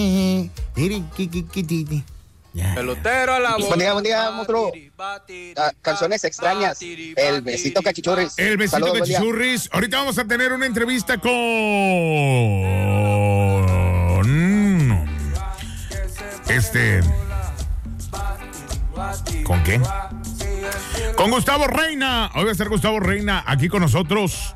Pelotero a la bola. Buen día, monstruo. Canciones extrañas. El besito cachichurris. El besito Saludos, cachichurris. Ahorita vamos a tener una entrevista con... ¿Con qué? Con Gustavo Reina. Hoy va a estar Gustavo Reina aquí con nosotros.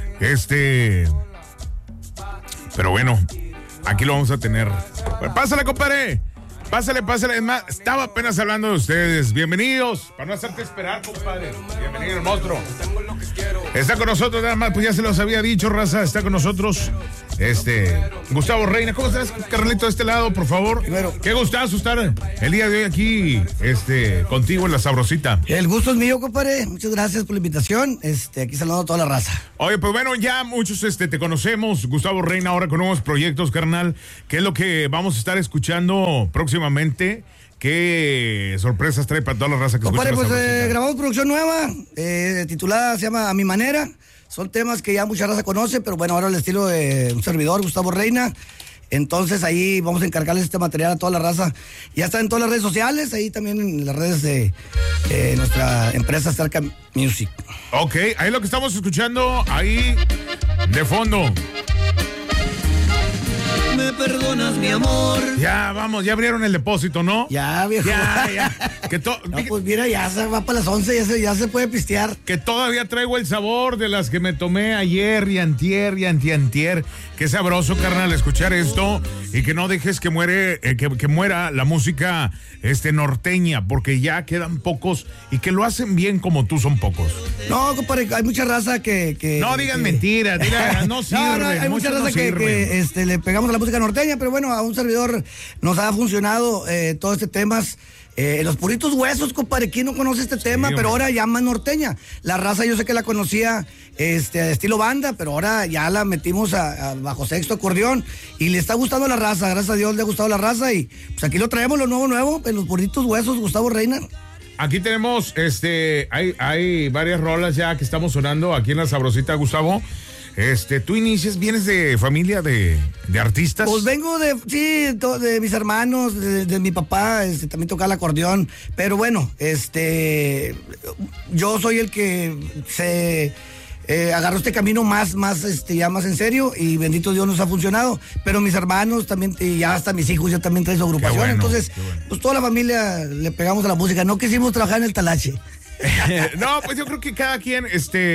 Pero bueno, aquí lo vamos a tener. Pásale, compadre. Pásale. Es más, estaba apenas hablando de ustedes. Bienvenidos. Para no hacerte esperar, compadre. Bienvenido, el monstruo. Está con nosotros, nada más, pues ya se los había dicho, raza. Está con nosotros Gustavo Reina. ¿Cómo estás, Carlito, de este lado, por favor? Primero. Qué gustazo estar el día de hoy aquí contigo en La Sabrosita. El gusto es mío, compadre. Muchas gracias por la invitación. Aquí saludando a toda la raza. Oye, pues bueno, ya muchos te conocemos. Gustavo Reina, ahora con nuevos proyectos, carnal. ¿Qué es lo que vamos a estar escuchando próximamente? ¿Qué sorpresas trae para toda la raza que escucha? Compadre, pues grabamos producción nueva, titulada, se llama A Mi Manera. Son temas que ya mucha raza conoce, pero bueno, ahora el estilo de un servidor, Gustavo Reina. Entonces ahí vamos a encargarles este material a toda la raza. Ya está en todas las redes sociales, ahí también en las redes de nuestra empresa Cerca Music. Ok, ahí lo que estamos escuchando, ahí de fondo. Me perdonas, mi amor. Ya, vamos, ya abrieron el depósito, ¿no? Ya, viejo. Ya. No, pues mira, ya se va para las 11, ya se puede pistear. Que todavía traigo el sabor de las que me tomé ayer y antier. Qué sabroso, carnal, escuchar esto y que no dejes que muera la música norteña, porque ya quedan pocos y que lo hacen bien como tú son pocos. No, compadre, hay mucha raza que no digan mentiras, no sirve. No, hay mucha raza que le pegamos a la música norteña, pero bueno, a un servidor nos ha funcionado todo este tema. Los puritos huesos, compadre, ¿quién no conoce este tema? Pero ahora ya más norteña. La raza yo sé que la conocía estilo banda, pero ahora ya la metimos a bajo sexto, acordeón, y le está gustando a la raza, gracias a Dios le ha gustado a la raza, y pues aquí lo traemos, lo nuevo, en los puritos huesos, Gustavo Reina. Aquí tenemos, hay varias rolas ya que estamos sonando aquí en La Sabrosita, Gustavo. Tú vienes de familia de artistas. Pues vengo de mis hermanos, de mi papá, también tocaba el acordeón, pero bueno, yo soy el que se agarró este camino más en serio, y bendito Dios nos ha funcionado, pero mis hermanos también, y ya hasta mis hijos ya también traen su agrupación, bueno, entonces, pues toda la familia le pegamos a la música, no quisimos trabajar en el talache. No, pues yo creo que cada quien,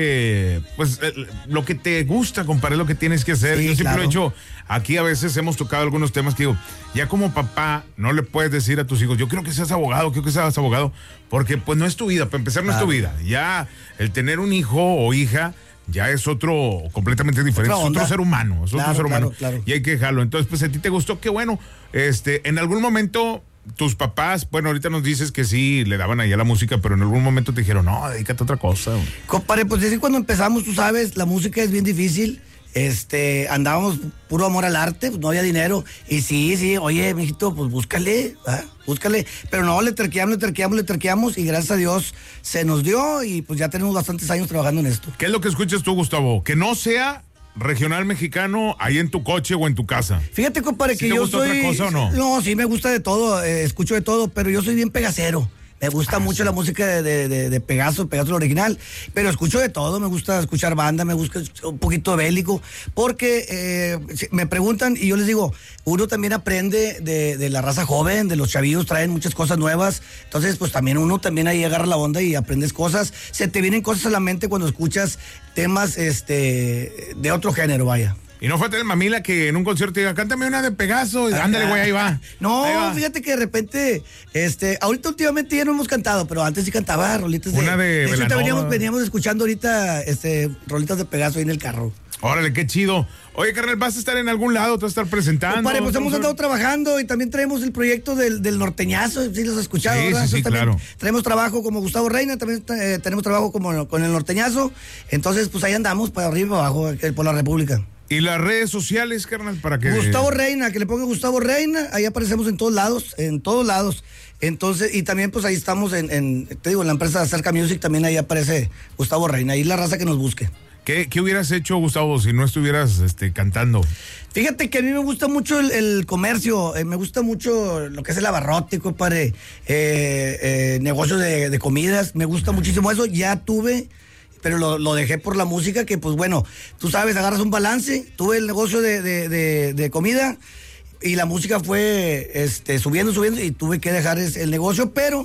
lo que te gusta, compadre, es lo que tienes que hacer. Sí, yo siempre lo he hecho. Aquí a veces hemos tocado algunos temas que digo, ya como papá no le puedes decir a tus hijos, yo quiero que seas abogado, porque pues no es tu vida, para empezar no es tu vida. Ya el tener un hijo o hija ya es otro completamente diferente, es otro ser humano, claro. Y hay que dejarlo. Entonces, pues a ti te gustó, qué bueno. En algún momento tus papás, bueno, ahorita nos dices que sí, le daban ahí a la música, pero en algún momento te dijeron, no, dedícate a otra cosa. Compadre, pues desde cuando empezamos, tú sabes, la música es bien difícil. Andábamos puro amor al arte, pues no había dinero. Y sí, oye, mijito, pues búscale, pero no, le terqueamos, y gracias a Dios se nos dio, y pues ya tenemos bastantes años trabajando en esto. ¿Qué es lo que escuchas tú, Gustavo? Que no sea regional mexicano ahí en tu coche o en tu casa. Fíjate, compadre, ¿Sí que te yo gusta soy... otra cosa o no? No, sí me gusta de todo, escucho de todo, pero yo soy bien pegacero. Me gusta mucho la música de Pegaso el original, pero escucho de todo, me gusta escuchar banda, me gusta un poquito de bélico, porque me preguntan y yo les digo, uno también aprende de la raza joven, de los chavillos, traen muchas cosas nuevas, entonces pues también uno también ahí agarra la onda y aprendes cosas, se te vienen cosas a la mente cuando escuchas temas de otro género, vaya. Y no fue el mamila que en un concierto diga, cántame una de Pegaso, y ándale, güey, ahí va. No, ahí va. Fíjate que de repente, ahorita últimamente ya no hemos cantado, pero antes sí cantaba rolitas una de hecho, veníamos escuchando ahorita, rolitas de Pegaso ahí en el carro. Órale, qué chido. Oye, carnal, ¿vas a estar en algún lado? ¿Te vas a estar presentando? Compadre, pues hemos andado trabajando y también traemos el proyecto del norteñazo, ¿sí los has escuchado? Sí, claro. Traemos trabajo como Gustavo Reina, también tenemos trabajo como con el norteñazo, entonces pues ahí andamos para arriba y para abajo, por la República. ¿Y las redes sociales, carnal, para que...? Gustavo Reina, que le ponga Gustavo Reina, ahí aparecemos en todos lados. Entonces, y también pues ahí estamos en la empresa Cerca Music, también ahí aparece Gustavo Reina, ahí la raza que nos busque. ¿Qué hubieras hecho, Gustavo, si no estuvieras cantando? Fíjate que a mí me gusta mucho el comercio, me gusta mucho lo que es el abarrote, compadre, negocios de comidas, me gusta muchísimo eso. Ya tuve, pero lo dejé por la música, que pues bueno, tú sabes, agarras un balance. Tuve el negocio de comida y la música fue subiendo y tuve que dejar el negocio, pero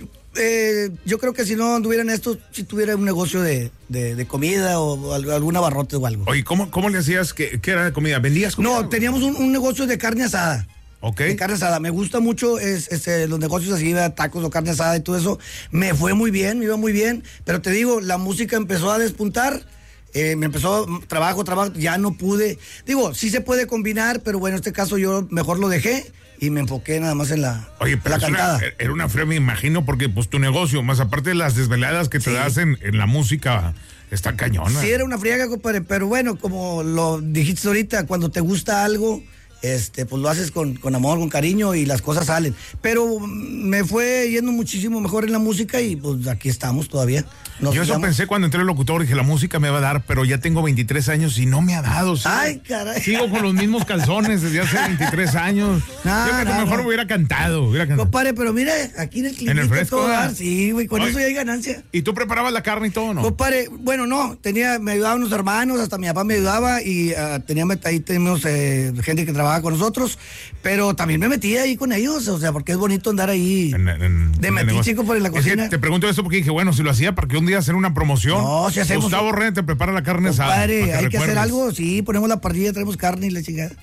yo creo que si no anduviera en esto, si tuviera un negocio de comida o algún abarrote o algo. Oye, ¿cómo le hacías? ¿Qué era de comida? ¿Vendías comida? No, teníamos un negocio de carne asada. Ok. De carne asada. Me gusta mucho los negocios así, tacos o carne asada y todo eso. Me fue muy bien, me iba muy bien. Pero te digo, la música empezó a despuntar. Me empezó trabajo, ya no pude. Digo, sí se puede combinar, pero bueno, en este caso yo mejor lo dejé y me enfoqué nada más en la cantada. Era una fría, me imagino, porque pues tu negocio, más aparte de las desveladas que te das en la música, está cañona. Sí, era una friega, compadre, pero bueno, como lo dijiste ahorita, cuando te gusta algo, pues lo haces con amor, con cariño y las cosas salen. Pero me fue yendo muchísimo mejor en la música y pues aquí estamos todavía. Yo eso pensé cuando entré al locutor, dije, la música me va a dar, pero ya tengo 23 años y no me ha dado. ¿Sí? Ay, caray. Sigo con los mismos calzones desde hace 23 años. Yo creo que mejor hubiera cantado. Compadre, pero mira, aquí en el clima. En el fresco. Sí, güey, con eso ya hay ganancia. ¿Y tú preparabas la carne y todo, no? Compadre, bueno, no, me ayudaban unos hermanos, hasta mi papá me ayudaba y ahí tenemos gente que trabajaba con nosotros, pero también me metía ahí con ellos, o sea, porque es bonito andar ahí de metiche, por la cocina. Te pregunto esto porque dije, bueno, si lo hacía para que un día hacer una promoción. No, si hacemos. Gustavo Reina te prepara la carne asada. Compadre, hay que hacer algo, sí, ponemos la parrilla, traemos carne y la chingada.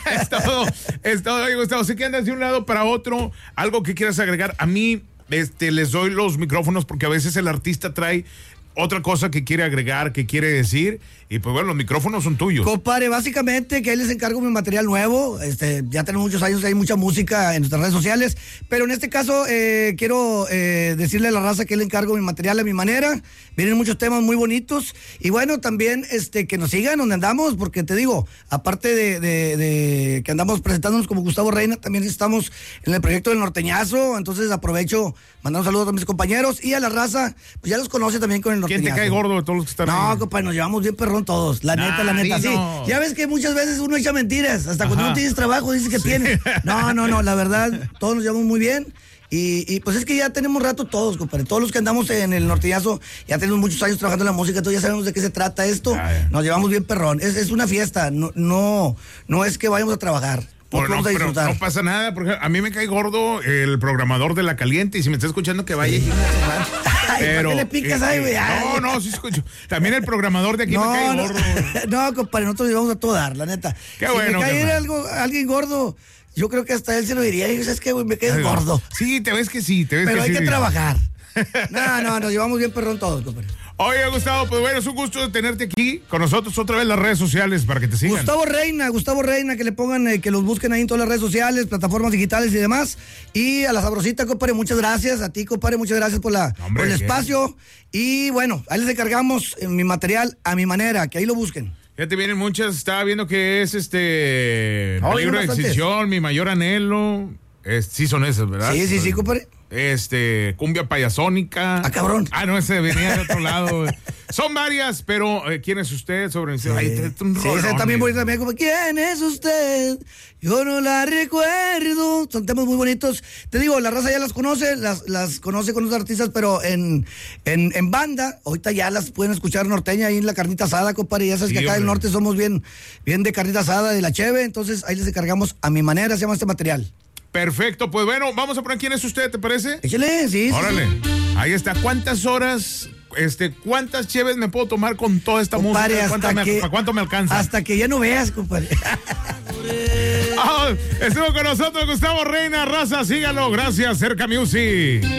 es todo, ahí, Gustavo. Sé que andas de un lado para otro, algo que quieras agregar. A mí, les doy los micrófonos porque a veces el artista trae otra cosa que quiere agregar, que quiere decir, y pues bueno, los micrófonos son tuyos. Compadre, básicamente que ahí les encargo mi material nuevo, ya tenemos muchos años, hay mucha música en nuestras redes sociales, pero en este caso quiero decirle a la raza que le encargo mi material a mi manera, vienen muchos temas muy bonitos, y bueno, también que nos sigan donde andamos, porque te digo, aparte de que andamos presentándonos como Gustavo Reina, también estamos en el proyecto del Norteñazo, entonces aprovecho, mandar un saludo a mis compañeros, y a la raza, pues ya los conoce también con el Norteñazo. ¿Quién te cae gordo de todos los que están ahí? No, compadre, nos llevamos bien perrón todos. La neta, sí. Ya ves que muchas veces uno echa mentiras. Hasta cuando no tienes trabajo dices que tienes. No, la verdad, todos nos llevamos muy bien. Y pues es que ya tenemos rato todos, compadre. Todos los que andamos en el Norteñazo, ya tenemos muchos años trabajando en la música, entonces ya sabemos de qué se trata esto. Nos llevamos bien perrón. Es una fiesta, no es que vayamos a trabajar. Bueno, pero no pasa nada, porque a mí me cae gordo el programador de La Caliente, y si me está escuchando que vaya. Sí. Pero, ¿qué le picas ahí, güey? No, sí escucho. También el programador de aquí me cae gordo. No, compadre, nosotros llevamos a todo dar, la neta. Qué si bueno. me cae alguien gordo, yo creo que hasta él se lo diría. Y ¿sabes qué, güey? Me quedas gordo. Sí, te ves que sí, pero hay que trabajar. No, nos llevamos bien perrón todos, compadre. Oye, Gustavo, pues bueno, es un gusto tenerte aquí con nosotros otra vez en las redes sociales para que te sigan. Gustavo Reina, que le pongan, que los busquen ahí en todas las redes sociales, plataformas digitales y demás. Y a la Sabrosita, compadre, muchas gracias. A ti, compadre, muchas gracias por el espacio. Y bueno, ahí les encargamos mi material a mi manera, que ahí lo busquen. Ya te vienen muchas, estaba viendo que es mi libro de exhibición, mi mayor anhelo. Sí son esas, ¿verdad? Sí, compadre. Cumbia payasónica. Ah, cabrón. No, ese venía de otro lado. Son varias, pero ¿quién es usted? Sí, ese también bonito también, como ¿quién es usted? Yo no la recuerdo. Son temas muy bonitos. Te digo, la raza ya las conoce, las conoce con los artistas, pero en banda, ahorita ya las pueden escuchar norteña ahí en la carnita asada, compadre. Ya sabes que acá del norte somos bien de carnita asada, de la cheve, entonces ahí les encargamos a mi manera, se llama este material. Perfecto, pues bueno, vamos a poner quién es usted, ¿te parece? Échale, sí. Órale, ahí está. ¿Cuántas horas, cuántas cheves me puedo tomar con toda esta compadre, música? ¿Para cuánto me alcanza? Hasta que ya no veas, compadre. Estuvo con nosotros Gustavo Reina, raza, síganlo, gracias, Cerca Music.